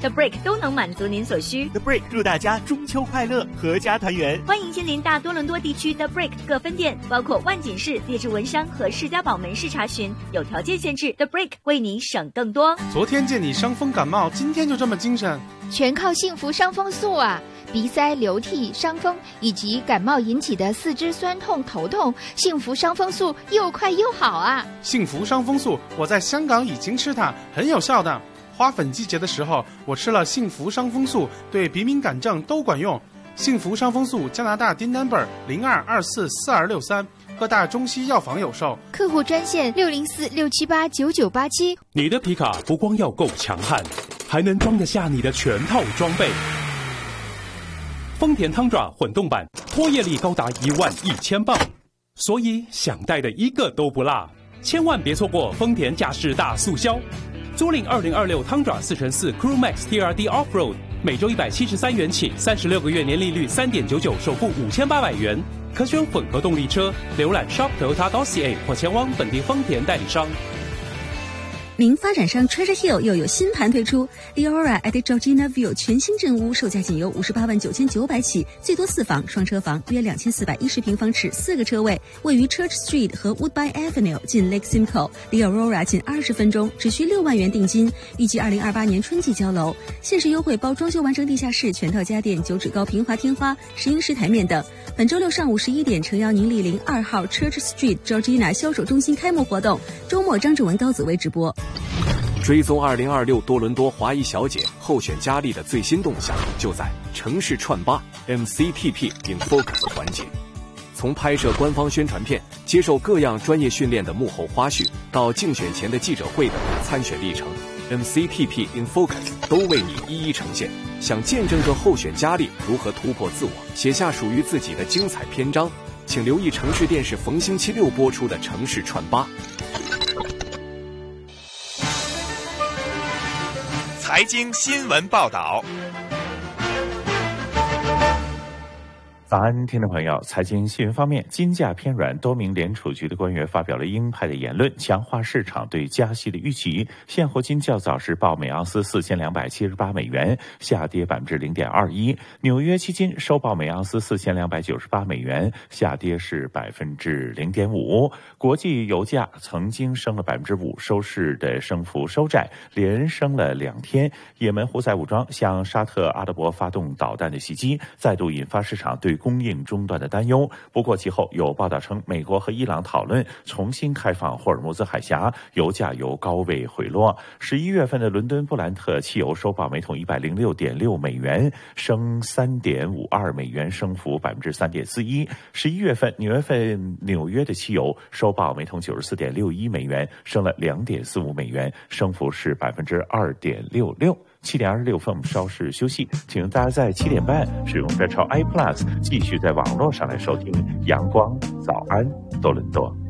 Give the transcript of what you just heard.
The Brick 都能满足您所需。 The Brick 祝大家中秋快乐，阖家团圆。 欢迎亲临大多伦多地区 The Brick 各分店，包括万锦市、列治文商和士嘉堡门市查询。有条件限制 ，The Brick 为你省更多。 昨天见你伤风感冒，今天就这么精神， 全靠幸福伤风素啊！鼻塞、流涕、伤风以及感冒引起的四肢酸痛、头痛，幸福伤风素又快又好啊！ 幸福伤风素，我在香港已经吃它，很有效的。花粉季节的时候，我吃了幸福伤风素，对鼻敏感症都管用。幸福伤风素，加拿大DIN number 02244263，各大中西药房有售。 客户专线604-678-9987。 你的皮卡不光要够强悍，还能装得下你的全套装备。丰田汤爪混动版，拖曳力高达11000磅，所以想带的一个都不落。千万别错过丰田驾驶大促销，租赁2026汤爪4x4 Crew Max TRD Offroad， 每周173元起，36个月年利率3.99%，首付5800元，可选混合动力车。浏览 Shop Toyota.ca 或前往本地丰田代理商。 名发展商 Treasure Hill 又有新盘推出 ，Leora at Georgina View 全新镇屋，售价仅由589900起，最多4房，双车房，约2410平方尺，4个车位，位于 Church Street 和 Woodbine Avenue， 近 Lake Simcoe， 离 Aurora 仅20分钟，只需6万元定金，预计2028年春季交楼，限时优惠包装修完成地下室、全套家电、9指高平滑天花、石英石台面等。本周六上午11点，诚邀您莅临2号 Church Street Georgina 销售中心开幕活动，周末张志文、高紫薇直播。 追踪2026多伦多华裔小姐候选佳丽的最新动向，就在城市串吧 MCTP in Focus 环节。从拍摄官方宣传片、接受各样专业训练的幕后花絮，到竞选前的记者会的参选历程， MCTP in Focus 都为你一一呈现。想见证个候选佳丽如何突破自我，写下属于自己的精彩篇章，请留意城市电视逢星期六播出的城市串吧。 财经新闻报道。早安，听众朋友，财经新闻方面，金价偏软，多名联储局的官员发表了鹰派的言论，强化市场对加息的预期。现货金较早时报每盎司4278美元，下跌0.21%。纽约期金收报每盎司4298美元，下跌是0.5%。国际油价曾经升了5%，收市的升幅收窄，连升了2天。也门胡塞武装向沙特阿拉伯发动导弹的袭击，再度引发市场对供应中断的担忧。不过其后有报道称，美国和伊朗讨论重新开放霍尔木兹海峡，油价由高位回落。11月份的伦敦布兰特汽油收报每桶106.6美元，升3.52美元，升幅3.41%。11月份纽约的汽油收报每桶94.61美元，升了2.45美元，升幅是2.66%。7点26分，我们稍事休息，请大家在7点半使用这超 iPlus 继续在网络上来收听阳光早安多伦多。